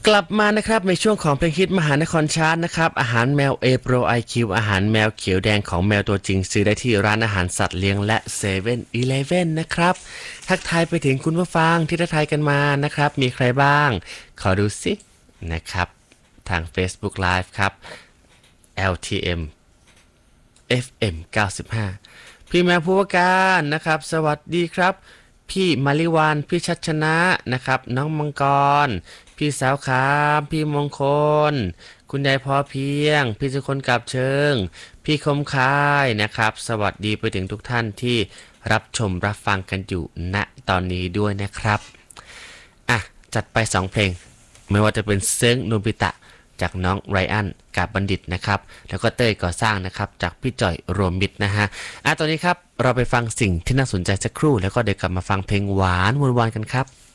กลับมานะครับในช่วงของเพลงฮิตมหานครชาร์ตนะครับอาหารแมว A Pro IQ อาหารแมวเขียวแดงของแมวตัวจริงซื้อได้ที่ร้านอาหารสัตว์เลี้ยงและเซเว่นอีเลฟเว่นนะครับทักทายไปถึงคุณผู้ฟังที่ทักทายกันมานะครับมีใครบ้างขอดูสินะครับทาง Facebook Live ครับ LTM FM 95พี่แมวผู้ว่าการนะครับสวัสดีครับพี่มาริวันพี่ชัดชนะนะครับน้องมังกรพี่สาวขามพี่มงคลคุณยายพอเพียงพี่สุคนกับเชิงพี่คมคายนะครับสวัสดีไปถึงทุกท่านที่รับชมรับฟังกันอยู่ณตอนนี้ด้วยนะครับอ่ะจัดไป2เพลงไม่ว่าจะเป็นเซิงโนบิตะจากน้องไรอันกาบบัณฑิตนะครับแล้วก็เต้ยก่อสร้างนะครับจากพี่จ่อยรวมมิตรนะฮะตอนนี้ครับเราไปฟังสิ่งที่น่าสนใจสักครู่แล้วก็เดี๋ยวกลับมาฟังเพลงหวานวนๆกันครับ